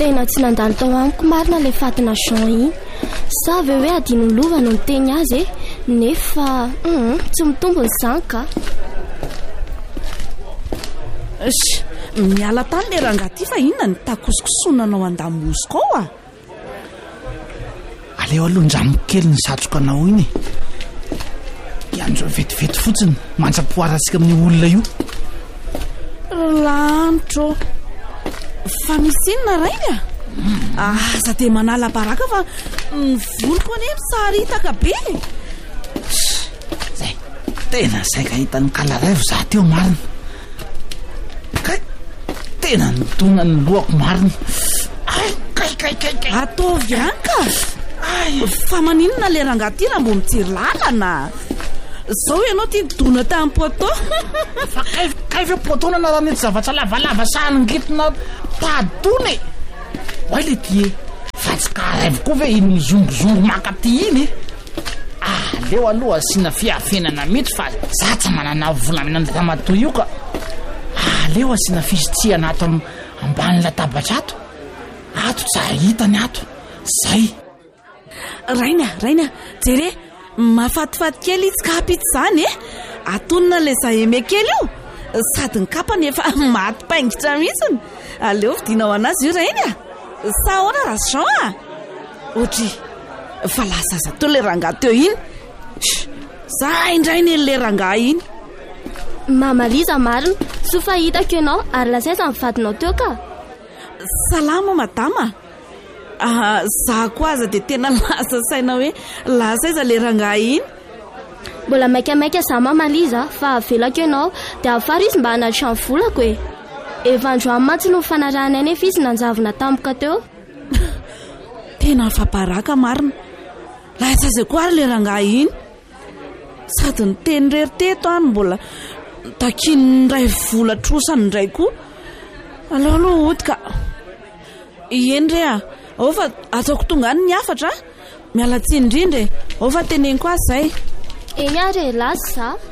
tena tsy nandalo tao amiko marina le fatina Jean iny. Sa ve hoe adino lova no niteny azy nefa tsy mitombo ny zanaka. Miala tany le rangaty fa inona ny takosokosonanao andamozikao a? Aleo aloha njamoko kely ny satrokanao iny. Iandro vetivety fotsiny manjapoarantsika amin'ny olona io. Lantro fa misy inona rainy a? Aza dia manala baraka fa ny voloko anie misaritaka be. Zay tena zay ka hitan'ny kalaraivo za teo marina. Tena nitona ny lohako marina. Ataovy anka fa maninona le rangaty raha mbo mitsiry lalana. Zao ianao tia dona tamin'ny poto. Fa kaifa potona na raha mety zavatra lavalava sanongitina tadone. Oay le ty fa tsy karaivo koa ve iny mizongozongo makaty iny. Aleo aloha asina fiafenana mety fa za tsy manana volamena ny ramatoa io ka. Aleo asina fisitriana ato ambany latabatra ato. Ato tsy ahitany ato. Zay. Raina, jere mafatifaty kely izy ka apity zany atonina le zaheme kely io. Sady ny kapany efa maty paingitra mihitsiny. Aleo vidinao anazy io rainy a. Sa ahoana raha Jean a? Otry fa lazaza to le rangahy teo iny. Za indrainy le rangahy iny. Mama Liza marina, sofa hitako ianao ary lasaiza mivadinao teo ka. Salama madama. Za koa aza dia tena lasa saina hoe lasaiza le rangahy iny. Mbola maikamaika za Mama Liza fa avelako ianao dia afara izy mba hanatra ny volako e. Efa androany mantsy no fanarahana any efa izy nanjavona tampoka teo. Tena fabaraka marina. Lasaiza koa ary le rangahy iny. Sady ny teny rery teto any mbola takiny ndray vola trosany ndray koa. Aleo aloha odika. Iendre ao fa ataoko tonga any ny afatra. Miala tsiny indrindra. Ao fa teneniko azy zay. Eny ary lasa za.